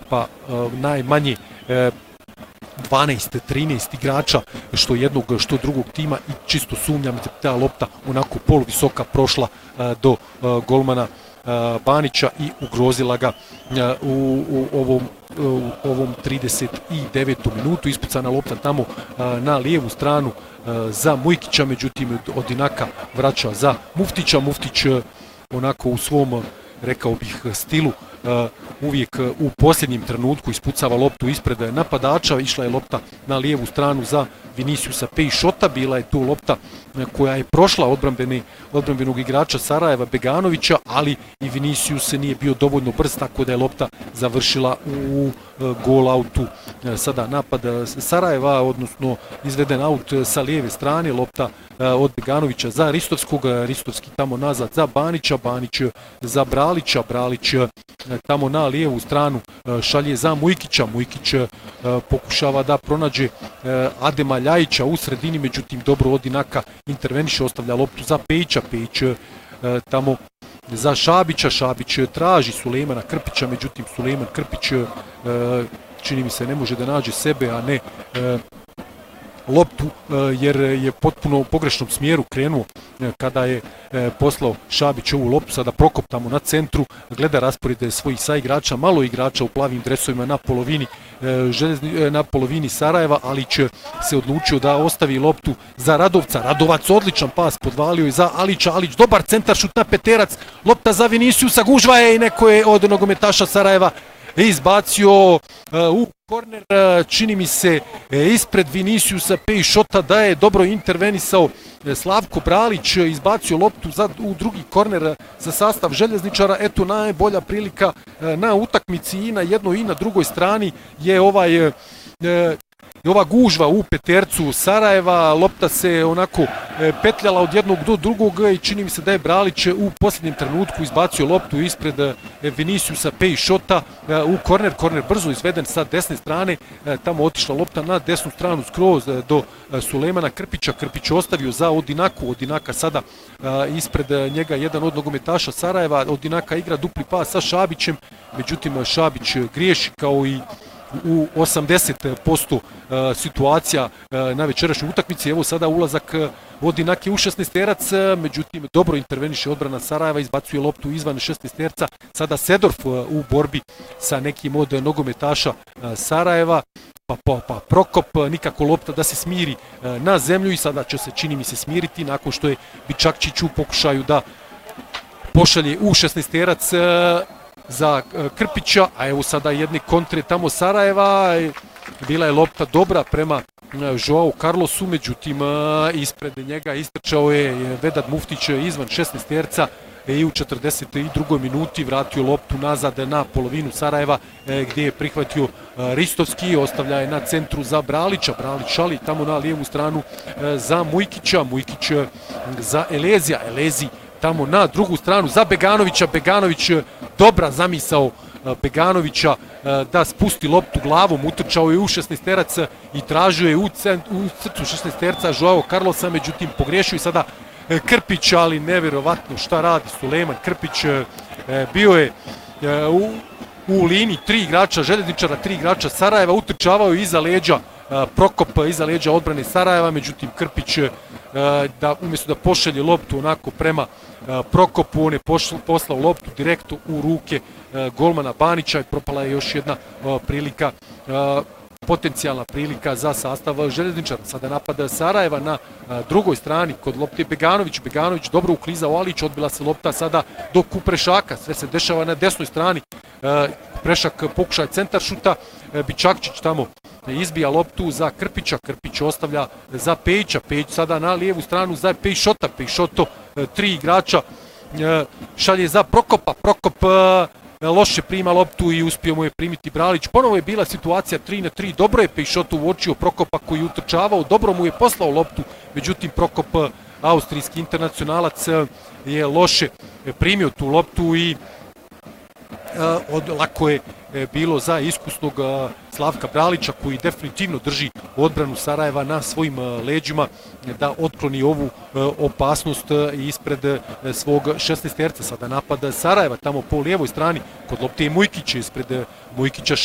pa najmanje 12-13 igrača što jednog što drugog tima i čisto sumnjam da ta lopta onako poluvisoka prošla do golmana Banića i ugrozila ga u ovom 39. minutu. Ispucana lopta tamo na lijevu stranu za Mujkića, međutim Odinaka vraća za Muftića. Muftić onako u svom, rekao bih, stilu uvijek u posljednjem trenutku ispucava loptu ispred napadača. Išla je lopta na lijevu stranu za Viniciusa Peixota, bila je tu lopta koja je prošla odbrambenog igrača Sarajeva Beganovića, ali i Vinicius nije bio dovoljno brz, tako da je lopta završila u gol autu. Sada napad Sarajeva, odnosno izveden aut sa lijeve strane, lopta od Beganovića za Ristovskog, Ristovski tamo nazad za Banića, Banić za Bralića, Bralić tamo na lijevu stranu šalje za Mujkića, Mujkić pokušava da pronađe Adema Ljajića u sredini, međutim dobro Odinaka interveniše, ostavlja loptu za Pejića, Pejić tamo za Šabića, Šabić traži Sulejmana Krpića, međutim Sulejman Krpić čini mi se ne može da nađe sebe, a ne loptu, jer je potpuno u pogrešnom smjeru krenuo kada je poslao Šabić ovu loptu. Sada Prokop tamo na centru gleda raspored svojih saigrača, malo igrača u plavim dresovima na polovini Sarajeva, ali će se odlučio da ostavi loptu za Radovca. Radovac odličan pas, podvalio je za Alića, Alić dobar centar, šut na peterac, lopta za Viniciusa, gužva je i neko je od nogometaša Sarajeva izbacio u korner, čini mi se ispred Viniciusa Peixota, da je dobro intervenisao Slavko Bralić, izbacio loptu u drugi korner za sastav Željezničara. Eto, najbolja prilika na utakmici i na jednoj i na drugoj strani je ova gužva u petercu Sarajeva. Lopta se onako petljala od jednog do drugog i čini mi se da je Bralić u posljednjem trenutku izbacio loptu ispred Viniciusa Peixota u korner. Korner brzo izveden sa desne strane, tamo otišla lopta na desnu stranu skroz do Sulejmana Krpića. Krpić ostavio za Odinaku, Odinaka sada ispred njega jedan od nogometaša Sarajeva. Odinaka igra dupli pas sa Šabićem, međutim Šabić griješi kao i u 80% situacija na večerašnjoj utakmici. Evo sada ulazak Odinake u 16-terac, međutim dobro interveniše odbrana Sarajeva, izbacuje loptu izvan 16-terca. Sada Sedorf u borbi sa nekim od nogometaša Sarajeva, pa Prokop, nikako lopta da se smiri na zemlju i sada će se, čini mi se, smiriti nakon što je Bičakčić u pokušaju da pošalje u 16-terac za Krpića, a evo sada jedne kontre tamo Sarajeva. Bila je lopta dobra prema Joao Carlosu, međutim ispred njega istrčao je Vedad Muftić izvan 16-terca i u 42. minuti vratio loptu nazad na polovinu Sarajeva, gdje je prihvatio Ristovski, ostavlja je na centru za Bralića, Bralić šali tamo na lijevu stranu za Mujkića, Mujkić za Elezija, Elezi tamo na drugu stranu za Beganovića, Beganović, dobra zamisao Beganovića da spusti loptu glavom, utrčao je u 16-terac i tražio je u crtu 16-terca Joao Carlosa, međutim pogriješio i sada Krpić, ali nevjerovatno šta radi Sulejman Krpić. Bio je u liniji 3 igrača Željezničara, 3 igrača Sarajeva, utrčavao je iza leđa Prokop, iza leđa odbrane Sarajeva, međutim Krpić da umjesto da pošalje loptu onako prema Prokopu, on je poslao loptu direktno u ruke golmana Banića i propala je još jedna prilika, potencijalna prilika za sastav Željezničara. Sada napada Sarajeva na drugoj strani, kod lopte Beganović, Beganović dobro uklizao Alić, odbila se lopta sada do Kuprešaka, sve se dešava na desnoj strani, Kuprešak pokušaj centar šuta, Bičakčić tamo izbija loptu za Krpića, Krpić ostavlja za Pejića, Pejić sada na lijevu stranu za Peixota, Peixoto 3 igrača šalje za Prokopa, Prokop loše prima loptu i uspio mu je primiti Bralić. Ponovo je bila situacija 3-3, dobro je Peixoto uočio Prokopa koji je utrčavao, dobro mu je poslao loptu, međutim Prokop, austrijski internacionalac, je loše primio tu loptu i lako je bilo za iskusnog Slavka Bralića, koji definitivno drži odbranu Sarajeva na svojim leđima, da otkloni ovu opasnost ispred svog 16-terca. Sada napad Sarajeva tamo po lijevoj strani, kod lopte je Mujkić, ispred Mujkića